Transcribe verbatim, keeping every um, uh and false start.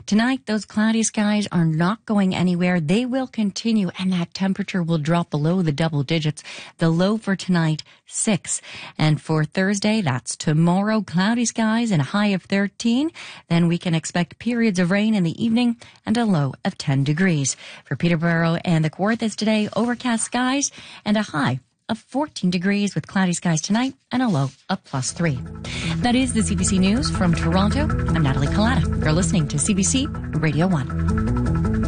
Tonight, those cloudy skies are not going anywhere. They will continue, and that temperature will drop below the double digits. The low for tonight, six. And for Thursday, that's tomorrow, cloudy skies and a high of thirteen. Then we can expect periods of rain in the evening and a low of ten degrees. For Peterborough and the Kawarthas today, overcast skies and a high of fourteen degrees with cloudy skies tonight and a low of plus three. That is the C B C News from Toronto. I'm Natalie Collada. You're listening to C B C Radio one.